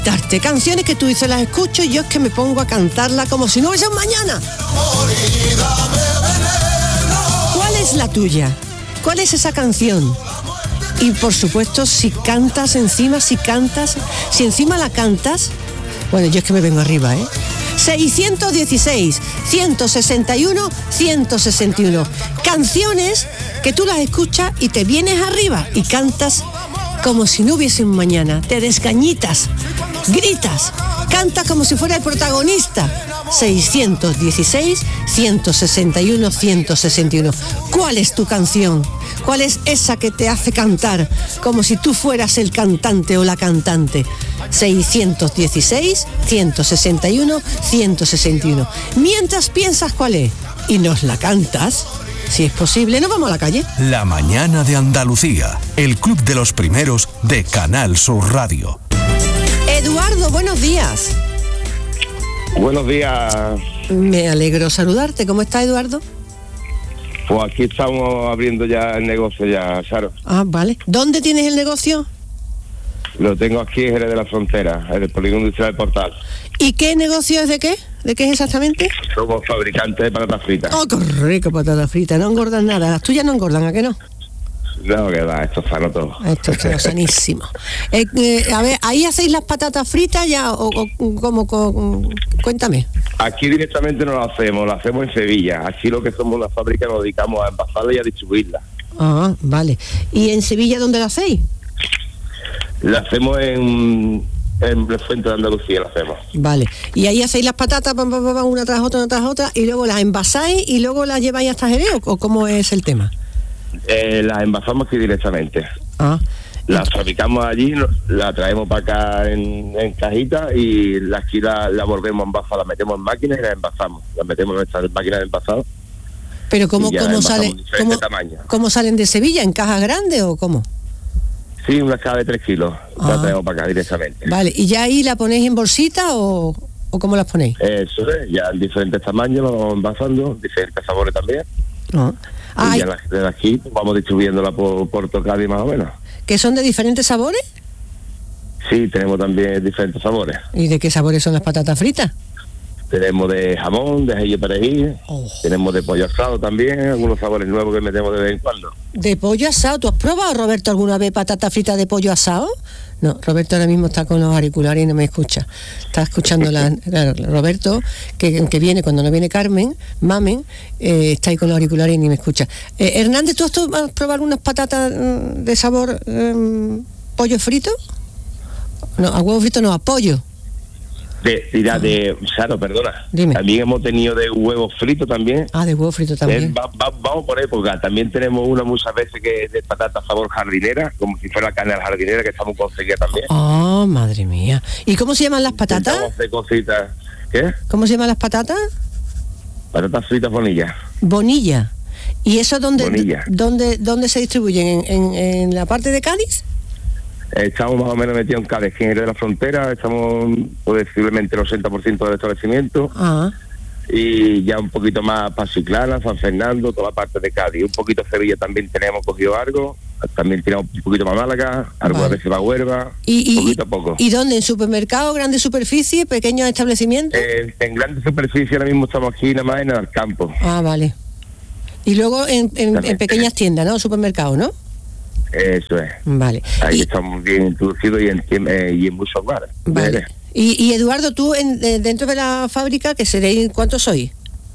Darte canciones que tú dices, las escucho y yo es que me pongo a cantarla como si no hubiese un mañana. ¿Cuál es la tuya? ¿Cuál es esa canción? Y por supuesto, si cantas encima, si encima la cantas, bueno, yo es que me vengo arriba, 616, 161, 161. Canciones que tú las escuchas y te vienes arriba y cantas como si no hubiese un mañana. Te desgañitas, gritas, cantas como si fuera el protagonista. 616, 161, 161. ¿Cuál es tu canción? ¿Cuál es esa que te hace cantar como si tú fueras el cantante o la cantante? 616, 161, 161. Mientras piensas cuál es y nos la cantas, si es posible, nos vamos a la calle. La mañana de Andalucía, el club de los primeros de Canal Sur Radio. Eduardo, buenos días. Buenos días. Me alegro saludarte. ¿Cómo está, Eduardo? Pues aquí estamos abriendo ya el negocio ya, Charo. Ah, vale. ¿Dónde tienes el negocio? Lo tengo aquí en Jerez de la Frontera, en el Polígono Industrial del Portal. ¿Y qué negocio es de qué? ¿De qué es exactamente? Somos fabricantes de patatas fritas. ¡Oh, qué rico patatas fritas! No engordan nada. Las tuyas no engordan, ¿a qué no? No, que va, esto es sano todo. Esto es sanísimo. A ver, ¿ahí hacéis las patatas fritas ya o cómo? Cuéntame. Aquí directamente no lo hacemos en Sevilla. Aquí lo que somos una fábrica nos dedicamos a envasarla y a distribuirla. Ah, vale. ¿Y en Sevilla dónde la hacéis? La hacemos en el Fuente de Andalucía, la hacemos. Vale. Y ahí hacéis las patatas, una tras otra, y luego las envasáis y luego las lleváis hasta Jerez, ¿o cómo es el tema? Las envasamos aquí directamente. Ah. Las fabricamos allí, la traemos para acá en cajita y aquí la volvemos a envasar, la metemos en máquinas y la envasamos. La metemos en nuestras máquinas de envasado. Pero ¿cómo salen de Sevilla? ¿En cajas grandes o cómo? Sí, una caja de 3 kilos. La traemos para acá directamente. Vale, ¿y ya ahí la ponéis en bolsita o cómo las ponéis? Eso es, ya en diferentes tamaños lo vamos envasando, diferentes sabores también. Y ya de aquí pues, vamos distribuyéndola por Cádiz más o menos. ¿Que son de diferentes sabores? Sí, tenemos también diferentes sabores. ¿Y de qué sabores son las patatas fritas? Tenemos de jamón, de ají y perejil, tenemos de pollo asado también, algunos sabores nuevos que metemos de vez en cuando. ¿De pollo asado? ¿Tú has probado, Roberto, alguna vez patata frita de pollo asado? No, Roberto ahora mismo está con los auriculares y no me escucha. Está escuchando Roberto, que viene cuando no viene Carmen, Mamen, está ahí con los auriculares y ni me escucha. Hernández, ¿tú has probado algunas patatas de sabor pollo frito? No, a huevo frito no, a pollo. Saro, perdona. Dime. También hemos tenido de huevo frito también. Ah, de huevo frito también. Vamos por época. También tenemos una muchas veces que es de patata sabor jardinera, como si fuera carne jardinera, que estamos conseguidas también. Oh, madre mía. ¿Y cómo se llaman las patatas? Hacer cositas. ¿Qué? ¿Cómo se llaman las patatas? Patatas fritas Bonilla. Bonilla. ¿Y eso Bonilla. dónde se distribuyen? ¿En la parte de Cádiz? Estamos más o menos metidos en Cádiz, en Jerez de la Frontera, estamos posiblemente el 80% del establecimiento. Y ya un poquito más para Chiclana, San Fernando, toda la parte de Cádiz. Un poquito Sevilla también tenemos cogido algo, también tenemos un poquito más Málaga, algunas veces va a Huelva, poquito a poco. ¿Y dónde? ¿En supermercado, grandes superficies, pequeños establecimientos? En grandes superficies ahora mismo estamos aquí nada más en el campo. Ah, vale. Y luego en pequeñas tiendas, ¿no? Supermercados, ¿no? Eso es. Vale. Ahí estamos bien introducidos y en muchos lugares. Vale. Y Eduardo, tú dentro de la fábrica, ¿que seréis cuántos sois?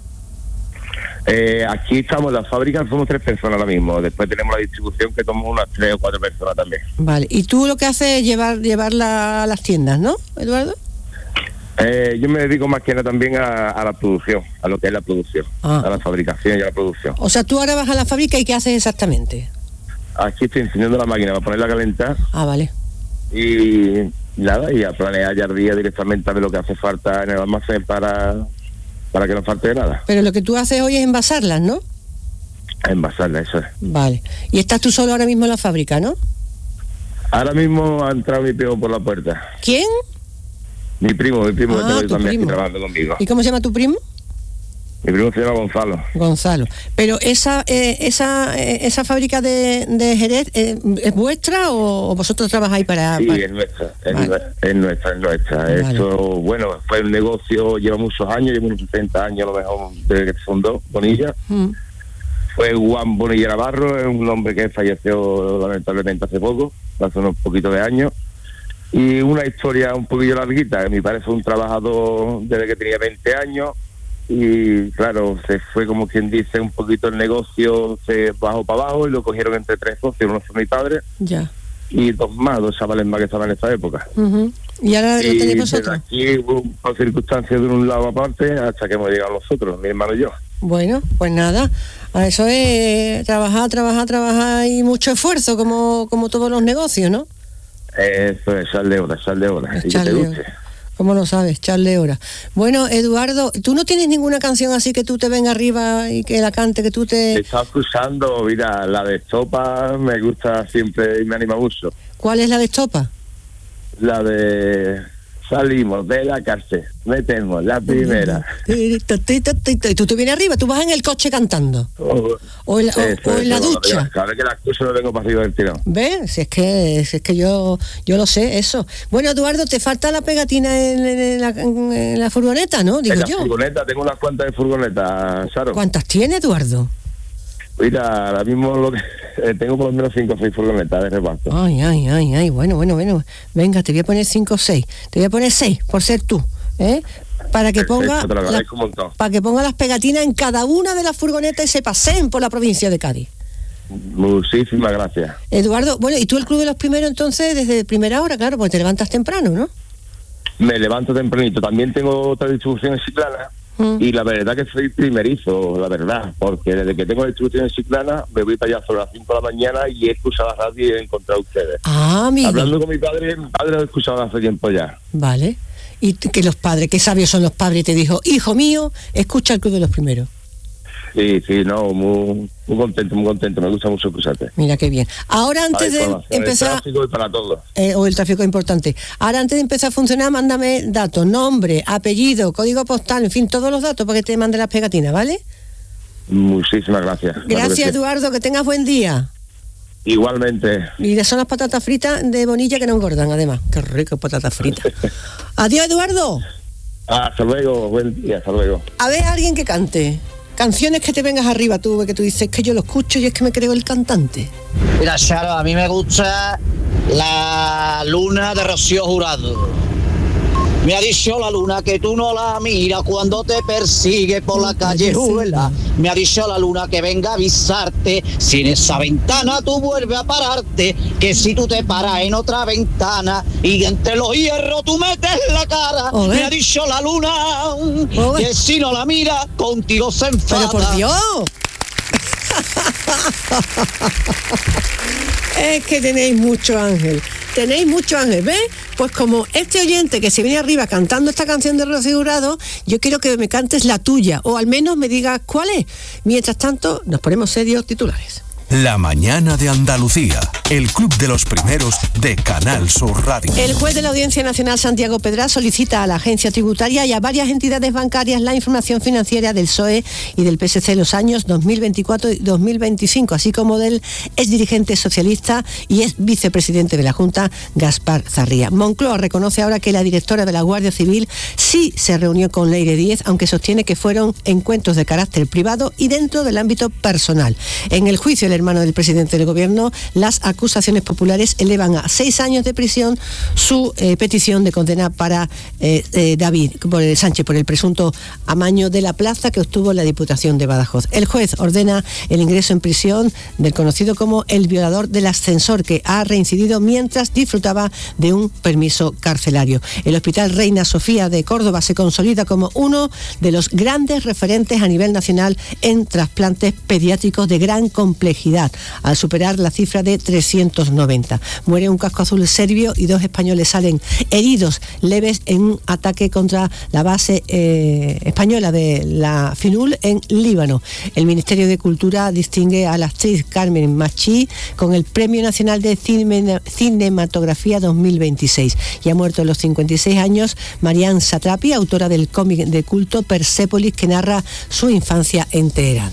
Aquí estamos en la fábrica, somos 3 personas ahora mismo. Después tenemos la distribución que somos unas 3 o 4 personas también. Vale. Y tú lo que haces es llevarla a las tiendas, ¿no, Eduardo? Yo me dedico más que nada también a la producción, a lo que es la producción, a la fabricación y a la producción. O sea, tú ahora vas a la fábrica y ¿qué haces exactamente? Aquí estoy enseñando la máquina para ponerla a calentar. Ah, vale. Y nada, y a planear ya el día directamente a ver lo que hace falta en el almacén para que no falte de nada. Pero lo que tú haces hoy es envasarlas, ¿no? Envasarlas, eso es. Vale. Y estás tú solo ahora mismo en la fábrica, ¿no? Ahora mismo ha entrado mi primo por la puerta. ¿Quién? Mi primo que tengo también aquí trabajando conmigo. ¿Y cómo se llama tu primo? Mi primo se llama Gonzalo. Gonzalo. Pero esa fábrica de Jerez, ¿es vuestra o vosotros trabajáis para...? Sí, es nuestra, es nuestra. Vale. Esto, bueno, fue un negocio, lleva muchos años, lleva unos 60 años a lo mejor desde que se fundó Bonilla. Fue Juan Bonilla Navarro, es un hombre que falleció lamentablemente hace poco, hace unos poquitos de años. Y una historia un poquillo larguita, que mi padre fue un trabajador desde que tenía 20 años. Y claro, se fue como quien dice un poquito el negocio, se bajó para abajo y lo cogieron entre 3 socios, uno fue mi padre y dos chavales más que estaban en esa época. ¿Y ahora lo tenéis vosotros? Aquí por circunstancias de un lado aparte hasta que hemos llegado nosotros, mi hermano y yo. Bueno, pues nada, eso es trabajar y mucho esfuerzo como todos los negocios, ¿no? Eso es, echarle horas, y que te guste. ¿Cómo lo sabes? Echarle horas. Bueno, Eduardo, ¿tú no tienes ninguna canción así que tú te venga arriba y que la cante, que tú te...? Estaba escuchando, mira, la de Estopa me gusta siempre y me anima mucho. ¿Cuál es la de Estopa? La de... Salimos de la cárcel, metemos la primera. Y tú te vienes arriba, tú vas en el coche cantando. O en la ducha. Cada vez que la escucho no vengo para arriba del tirón. ¿Ves? Si es que yo lo sé, eso. Bueno, Eduardo, te falta la pegatina en la furgoneta, ¿no? Digo yo. Furgoneta, tengo unas cuantas de furgoneta, Saro. ¿Cuántas tiene, Eduardo? Mira, ahora mismo tengo por lo menos 5 o 6 furgonetas de reparto. Ay, bueno. Venga, te voy a poner 5 o 6. Te voy a poner 6, por ser tú, ¿eh? Para que ponga las pegatinas en cada una de las furgonetas y se paseen por la provincia de Cádiz. Muchísimas gracias. Eduardo, bueno, ¿y tú el Club de los Primeros entonces desde primera hora? Claro, porque te levantas temprano, ¿no? Me levanto tempranito. También tengo otra distribución en Chiclana. Y la verdad que soy primerizo, la verdad, porque desde que tengo la distribución en Chiclana me voy para allá sobre las 5 de la mañana y he escuchado la radio y he encontrado a ustedes. Amigo. Hablando con mi padre lo he escuchado hace tiempo ya. Vale. Y que los padres, qué sabios son los padres, y te dijo, hijo mío, escucha el Club de los Primeros. Sí, no, muy contento, me gusta mucho escucharte. Mira qué bien. Ahora antes de empezar... El tráfico y para todos. O el tráfico es importante. Ahora antes de empezar a funcionar, mándame datos, nombre, apellido, código postal, en fin, todos los datos para que te mande las pegatinas, ¿vale? Muchísimas gracias. Gracias, Eduardo, que tengas buen día. Igualmente. Y son las patatas fritas de Bonilla que no engordan, además. Qué rico, patatas fritas. Adiós, Eduardo. Hasta luego, buen día, hasta luego. A ver, alguien que cante. Canciones que te vengas arriba tú, que tú dices que yo lo escucho y es que me creo el cantante. Mira, Charo, a mí me gusta La Luna de Rocío Jurado. Me ha dicho la luna que tú no la miras cuando te persigue por la callejuela. Me ha dicho la luna que venga a avisarte si en esa ventana tú vuelves a pararte, que si tú te paras en otra ventana y entre los hierros tú metes la cara. Me ha dicho la luna que si no la mira contigo se enfada. ¡Pero por Dios! Es que tenéis mucho ángel, ¿ves? Pues como este oyente que se viene arriba cantando esta canción de Rocío Jurado, yo quiero que me cantes la tuya, o al menos me digas cuál es. Mientras tanto, nos ponemos serios titulares. La mañana de Andalucía, el Club de los Primeros de Canal Sur Radio. El juez de la Audiencia Nacional, Santiago Pedraz, solicita a la agencia tributaria y a varias entidades bancarias la información financiera del PSOE y del PSC en los años 2024 y 2025, así como del exdirigente socialista y ex vicepresidente de la Junta, Gaspar Zarría. Moncloa reconoce ahora que la directora de la Guardia Civil sí se reunió con Leire Díez, aunque sostiene que fueron encuentros de carácter privado y dentro del ámbito personal. En el juicio, el hermano del presidente del gobierno, las acusaciones populares elevan a 6 años de prisión su petición de condena para David Sánchez por el presunto amaño de la plaza que obtuvo la Diputación de Badajoz. El juez ordena el ingreso en prisión del conocido como el violador del ascensor, que ha reincidido mientras disfrutaba de un permiso carcelario. El Hospital Reina Sofía de Córdoba se consolida como uno de los grandes referentes a nivel nacional en trasplantes pediátricos de gran complejidad complejidad, al superar la cifra de 390. Muere un casco azul serbio y 2 españoles salen heridos leves en un ataque contra la base española de la FINUL en Líbano. El Ministerio de Cultura distingue a la actriz Carmen Machi con el Premio Nacional de Cinematografía 2026. Y ha muerto a los 56 años Marianne Satrapi, autora del cómic de culto Persépolis, que narra su infancia en Teherán.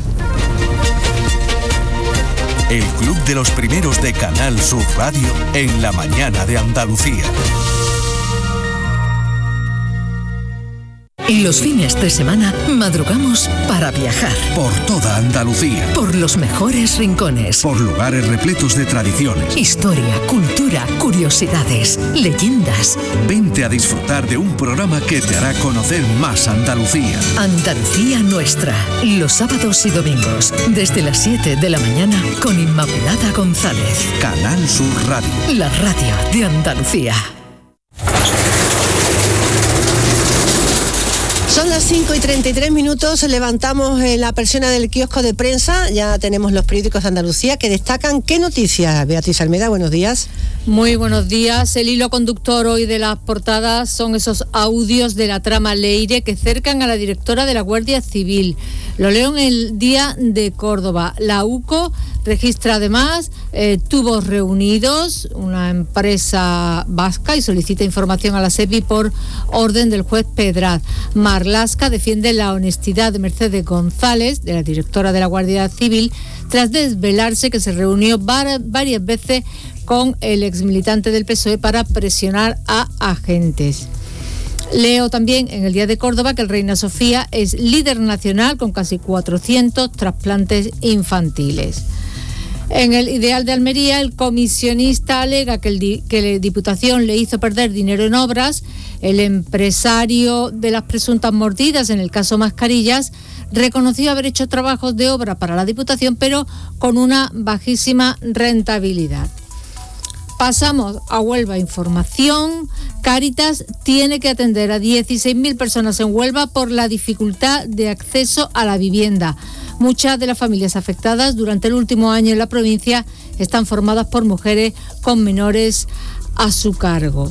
El Club de los Primeros de Canal Sur Radio en la mañana de Andalucía. Los fines de semana madrugamos para viajar. Por toda Andalucía. Por los mejores rincones. Por lugares repletos de tradiciones. Historia, cultura, curiosidades, leyendas. Vente a disfrutar de un programa que te hará conocer más Andalucía. Andalucía Nuestra. Los sábados y domingos, desde las 7 de la mañana, con Inmaculada González. Canal Sur Radio. La radio de Andalucía. Son las 5:33, levantamos la persiana del kiosco de prensa, ya tenemos los periódicos de Andalucía que destacan qué noticias. Beatriz Almeda, buenos días. Muy buenos días. El hilo conductor hoy de las portadas son esos audios de la trama Leire que cercan a la directora de la Guardia Civil. Lo leo en El Día de Córdoba. La UCO registra además tubos reunidos, una empresa vasca, y solicita información a la SEPI por orden del juez Pedraz. Marlaska defiende la honestidad de Mercedes González, de la directora de la Guardia Civil, tras desvelarse que se reunió varias veces con el exmilitante del PSOE para presionar a agentes. Leo también en El Día de Córdoba que el Reina Sofía es líder nacional con casi 400 trasplantes infantiles. En El Ideal de Almería, el comisionista alega que la Diputación le hizo perder dinero en obras. El empresario de las presuntas mordidas en el caso Mascarillas reconoció haber hecho trabajos de obra para la Diputación, pero con una bajísima rentabilidad. Pasamos a Huelva Información. Cáritas tiene que atender a 16.000 personas en Huelva por la dificultad de acceso a la vivienda. Muchas de las familias afectadas durante el último año en la provincia están formadas por mujeres con menores a su cargo.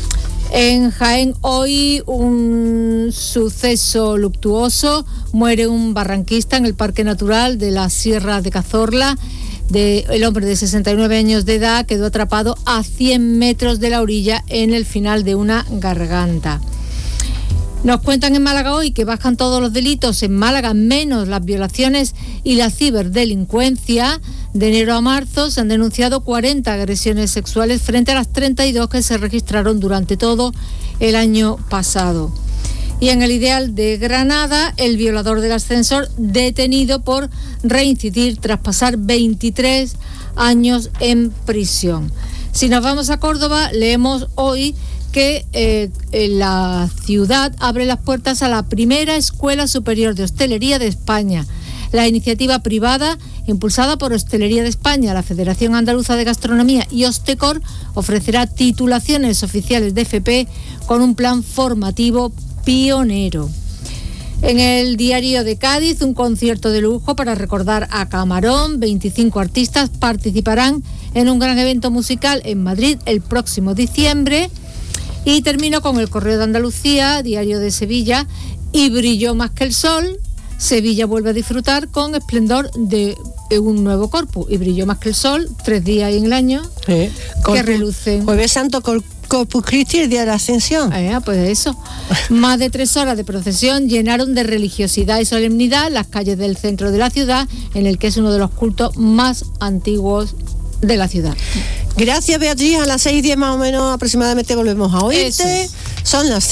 En Jaén hoy un suceso luctuoso. Muere un barranquista en el Parque Natural de la Sierra de Cazorla. El hombre de 69 años de edad quedó atrapado a 100 metros de la orilla en el final de una garganta. Nos cuentan en Málaga hoy que bajan todos los delitos en Málaga, menos las violaciones y la ciberdelincuencia. De enero a marzo se han denunciado 40 agresiones sexuales frente a las 32 que se registraron durante todo el año pasado. Y en El Ideal de Granada, el violador del ascensor detenido por reincidir tras pasar 23 años en prisión. Si nos vamos a Córdoba, leemos hoy que la ciudad abre las puertas a la primera Escuela Superior de Hostelería de España. La iniciativa privada, impulsada por Hostelería de España, la Federación Andaluza de Gastronomía y Hostecor, ofrecerá titulaciones oficiales de FP con un plan formativo pionero. En El Diario de Cádiz, un concierto de lujo para recordar a Camarón. 25 artistas participarán en un gran evento musical en Madrid el próximo diciembre. Y termino con El Correo de Andalucía, Diario de Sevilla. Y brilló más que el sol. Sevilla vuelve a disfrutar con esplendor de un nuevo corpus. Y brilló más que el sol, 3 días en el año que relucen. Jueves Santo, Corpus Christi, el día de la Ascensión. Pues eso. Más de 3 horas de procesión llenaron de religiosidad y solemnidad las calles del centro de la ciudad, en el que es uno de los cultos más antiguos de la ciudad. Gracias, Beatriz. A las 6:10 más o menos aproximadamente volvemos a oírte. Son las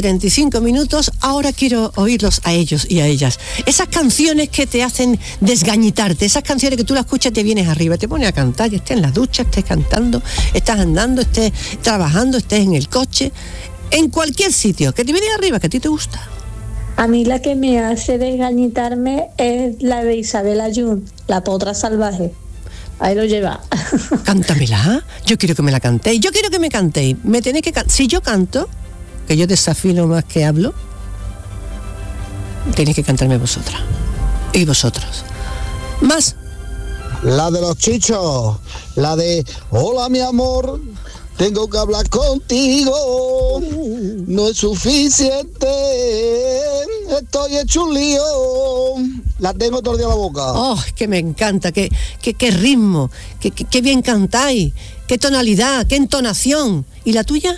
5:35. Ahora quiero oírlos a ellos y a ellas. Esas canciones que te hacen desgañitarte, esas canciones que tú las escuchas, te vienes arriba, te pones a cantar, y estés en la ducha, estés cantando, estás andando, estés trabajando, estés en el coche, en cualquier sitio, que te viene arriba, que a ti te gusta. A mí la que me hace desgañitarme es la de Isabel Ayun, La Potra Salvaje. Ahí lo lleva. Cántamela. Yo quiero que me la cantéis. Yo quiero que me cantéis. Me tenéis que si yo canto, que yo desafino más que hablo, tenéis que cantarme vosotras. Y vosotros. Más La de los chichos, la de hola mi amor, tengo que hablar contigo, no es suficiente, estoy hecho un lío, la tengo todo el día en la boca. Oh, que me encanta, qué ritmo, qué bien cantáis, qué tonalidad, qué entonación. ¿Y la tuya?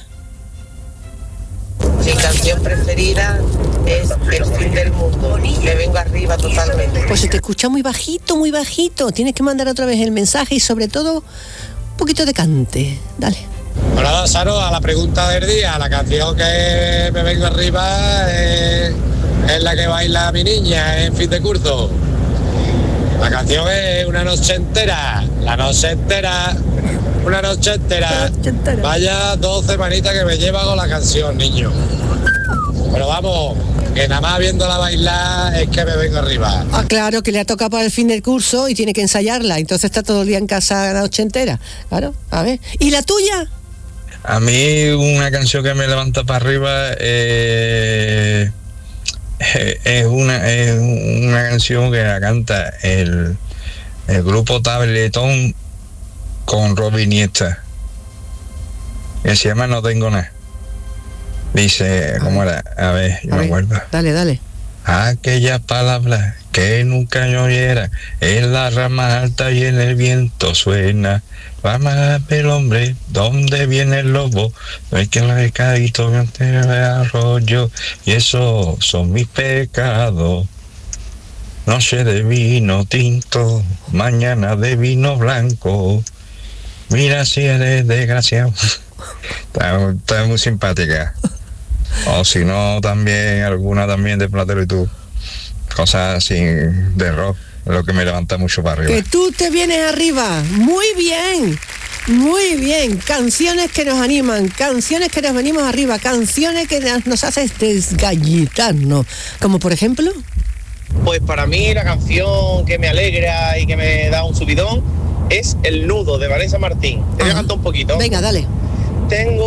Mi canción preferida es El fin del mundo. Me vengo arriba totalmente. Pues se te escucha muy bajito, muy bajito. Tienes que mandar otra vez el mensaje y sobre todo un poquito de cante. Dale. Hola, Saro, a la pregunta del día. La canción que me vengo arriba es la que baila mi niña en fin de curso. La canción es Una noche entera. La noche entera. Una noche entera. Vaya 2 semanitas que me lleva con la canción, niño. Pero vamos, que nada más viéndola bailar es que me vengo arriba. Ah, claro, que le ha tocado para el fin del curso y tiene que ensayarla. Entonces está todo el día en casa la noche entera. Claro, a ver. ¿Y la tuya? A mí una canción que me levanta para arriba es una canción que la canta el grupo Tabletón con Robin Iniesta, que se llama No tengo nada. Dice, ¿cómo era? A ver, yo me acuerdo. Dale. Aquellas palabras que nunca yo oyera, en la rama alta y en el viento suena. Rama del hombre, ¿dónde viene el lobo? No hay que la he caído ante el arroyo, y eso son mis pecados. Noche de vino tinto, mañana de vino blanco. Mira si eres desgraciado. Está muy simpática. O si no, también alguna también de Platero y tú. Cosas así de rock, lo que me levanta mucho para arriba. Que tú te vienes arriba. Muy bien. Muy bien. Canciones que nos animan, canciones que nos venimos arriba, canciones que nos hacen desgallitarnos. Como por ejemplo... Pues para mí la canción que me alegra y que me da un subidón es El nudo de Vanessa Martín. Te voy a cantar un poquito. Venga, dale. Tengo